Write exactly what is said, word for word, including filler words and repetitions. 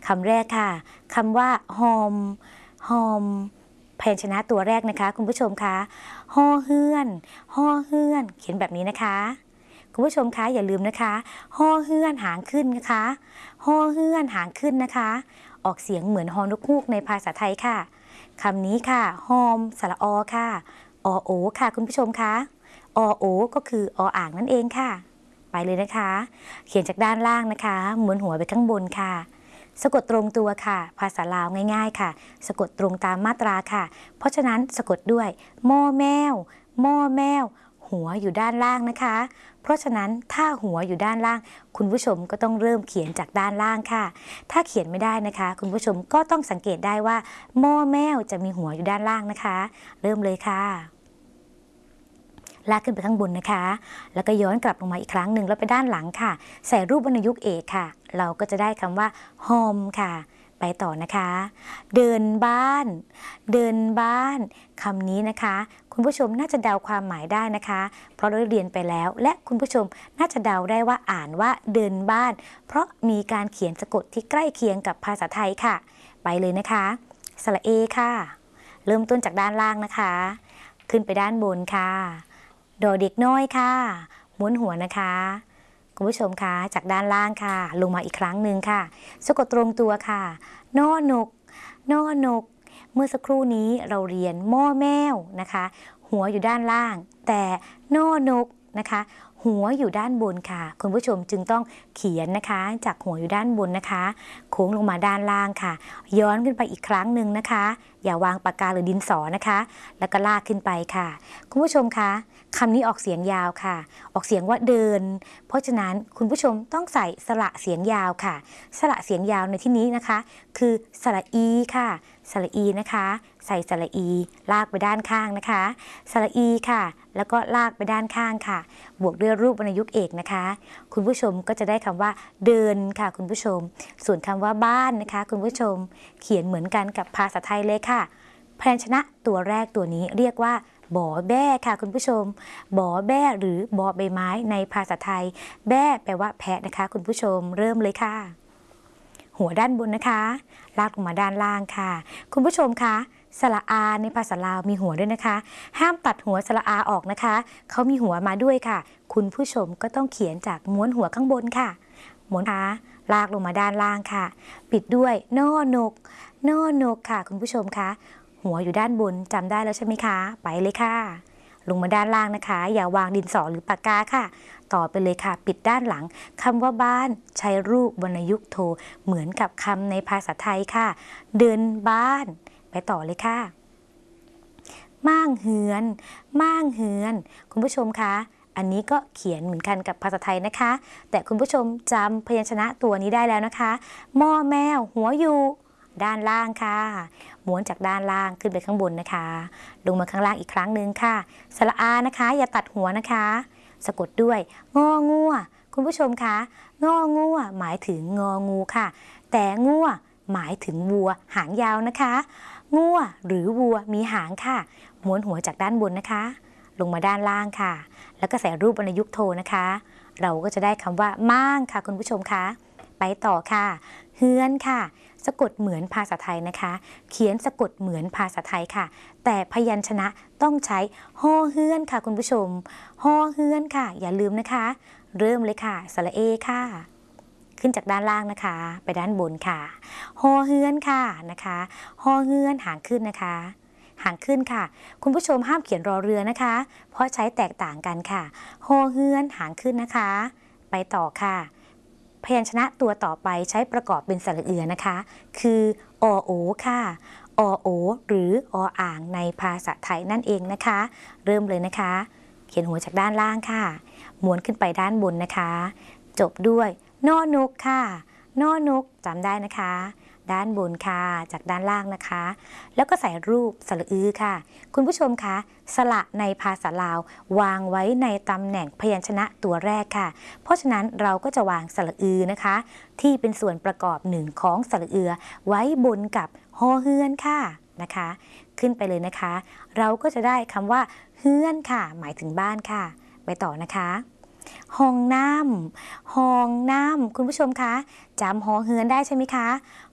คำแรกค่ะคำว่าหอมหอมพยัญชนะตัวแรกนะคะคุณผู้ชมคะฮอเฮือนฮอเฮือนเขียนแบบนี้นะคะคุณผู้ชมคะอย่าลืมนะคะฮอเฮือนหางขึ้นนะคะฮอเฮือนหางขึ้นนะคะออกเสียงเหมือนฮอนกฮูกในภาษาไทยค่ะคำนี้ค่ะหอมสระอค่ะอโอค่ะคุณผู้ชมคะอโอก็คือออ่างนั่นเองค่ะไปเลยนะคะเขียนจากด้านล่างนะคะหมุนหัวไปข้างบนค่ะสะกดตรงตัวค่ะภาษาลาวง่ายๆค่ะสะกดตรงตามมาตราค่ะเพราะฉะนั้นสะกดด้วยหม้อแมวหม้อแมวหัวอยู่ด้านล่างนะคะเพราะฉะนั้นถ้าหัวอยู่ด้านล่างคุณผู้ชมก็ต้องเริ่มเขียนจากด้านล่างค่ะถ้าเขียนไม่ได้นะคะคุณผู้ชมก็ต้องสังเกตได้ว่าหม้อแมวจะมีหัวอยู่ด้านล่างนะคะเริ่มเลยค่ะลากขึ้นไปข้างบนนะคะแล้วก็ย้อนกลับลงมาอีกครั้งหนึ่งแล้วไปด้านหลังค่ะใส่รูปวรรณยุกต์เอกค่ะเราก็จะได้คำว่าหอมค่ะไปต่อนะคะเดินบ้านเดินบ้านคำนี้นะคะคุณผู้ชมน่าจะเดาความหมายได้นะคะเพราะเราเรียนไปแล้วและคุณผู้ชมน่าจะเดาได้ว่าอ่านว่าเดินบ้านเพราะมีการเขียนสะกดที่ใกล้เคียงกับภาษาไทยค่ะไปเลยนะคะสระเอค่ะเริ่มต้นจากด้านล่างนะคะขึ้นไปด้านบนค่ะดอเด็กน้อยค่ะหมุนหัวนะคะคุณผู้ชมคะจากด้านล่างค่ะลงมาอีกครั้งหนึ่งค่ะสะกดตรงตัวค่ะนอนกนอนกเมื่อสักครู่นี้เราเรียนหม้อแมวนะคะหัวอยู่ด้านล่างแต่นอนกนะคะหัวอยู่ด้านบนค่ะคุณผู้ชมจึงต้องเขียนนะคะจากหัวอยู่ด้านบนนะคะโค้งลงมาด้านล่างค่ะย้อนขึ้นไปอีกครั้งหนึ่งนะคะอย่าวางปากกาหรือดินสอนะคะแล้วก็ลากขึ้นไปค่ะคุณผู้ชมคะคำนี้ออกเสียงยาวค่ะออกเสียงว่าเดินเพราะฉะนั้นคุณผู้ชมต้องใส่สระเสียงยาวค่ะสระเสียงยาวในที่นี้นะคะคือสระอีค่ะสระอีนะคะใส่สระอีลากไปด้านข้างนะคะสระอีค่ะแล้วก็ลากไปด้านข้างค่ะบวกด้วยรูปวรรณยุกต์เอกนะคะคุณผู้ชมก็จะได้คำว่าเดินค่ะคุณผู้ชมส่วนคำว่าบ้านนะคะคุณผู้ชมเขียนเหมือนกันกับภาษาไทยเลยค่ะพยัญชนะตัวแรกตัวนี้เรียกว่าบอแบ้ค่ะคุณผู้ชมบอแบ้หรือบอใบไม้ในภาษาไทยแบ้แปลว่าแพะนะคะคุณผู้ชมเริ่มเลยค่ะหัวด้านบนนะคะลากลงมาด้านล่างค่ะคุณผู้ชมคะสระอาในภาษาลาวมีหัวด้วยนะคะห้ามตัดหัวสระอาออกนะคะเขามีหัวมาด้วยค่ะคุณผู้ชมก็ต้องเขียนจากม้วนหัวข้างบนค่ะม้วนขาลากลงมาด้านล่างค่ะปิดด้วยนอนกนอนกค่ะคุณผู้ชมคะหัวอยู่ด้านบนจำได้แล้วใช่ไหมคะไปเลยค่ะลงมาด้านล่างนะคะอย่าวางดินสอหรือปากกาค่ะต่อไปเลยค่ะปิดด้านหลังคำว่าบ้านใช้รูปวรรณยุกต์โทเหมือนกับคำในภาษาไทยค่ะเดินบ้านไปต่อเลยค่ะม่างเหือนม่างเหือนคุณผู้ชมคะอันนี้ก็เขียนเหมือนกันกับภาษาไทยนะคะแต่คุณผู้ชมจำพยัญชนะตัวนี้ได้แล้วนะคะหม้อแมวหัวอยู่ด้านล่างค่ะม้วนจากด้านล่างขึ้นไปข้างบนนะคะลงมาข้างล่างอีกครั้งหนึ่งค่ะสระอานะคะอย่าตัดหัวนะคะสะกดด้วยงองัวคุณผู้ชมคะงองัวหมายถึงงองูค่ะแต่งัวหมายถึงวัวหางยาวนะคะงัวหรือวัวมีหางค่ะม้วนหัวจากด้านบนนะคะลงมาด้านล่างค่ะแล้วก็ใส่รูปวรรณยุกต์โทนะคะเราก็จะได้คำว่าม่างค่ะคุณผู้ชมคะไปต่อค่ะเฮือนค่ะสะกดเหมือนภาษาไทยนะคะเขียนสะกดเหมือนภาษาไทยค่ะแต่พยัญชนะต้องใช้ฮอเฮือนค่ะคุณผู้ชมฮอเฮือนค่ะอย่าลืมนะคะเริ่มเลยค่ะสระเอค่ะขึ้นจากด้านล่างนะคะไปด้านบนค่ะฮอเฮือนค่ะนะคะฮอเฮือนหางขึ้นนะคะหางขึ้นค่ะคุณผู้ชมห้ามเขียนรอเรือนะคะเพราะใช้แตกต่างกันค่ะฮอเฮือนหางขึ้นนะคะไปต่อค่ะพยัญชนะตัวต่อไปใช้ประกอบเป็นสระเอือนะคะคืออโอค่ะอโอหรือออ่างในภาษาไทยนั่นเองนะคะเริ่มเลยนะคะเขียนหัวจากด้านล่างค่ะม้วนขึ้นไปด้านบนนะคะจบด้วยนอนกค่ะนอนกจำได้นะคะด้านบนค่ะจากด้านล่างนะคะแล้วก็ใส่รูปสระอือค่ะคุณผู้ชมคะสระในภาษาลาววางไว้ในตำแหน่งพยัญชนะตัวแรกค่ะเพราะฉะนั้นเราก็จะวางสระอือนะคะที่เป็นส่วนประกอบหนึ่งของสระเอือไว้บนกับฮอเฮือนค่ะนะคะขึ้นไปเลยนะคะเราก็จะได้คำว่าเฮือนค่ะหมายถึงบ้านค่ะไปต่อนะคะห้องน้ำห้องน้ำคุณผู้ชมคะจำหอเฮือนได้ใช่ไหมคะ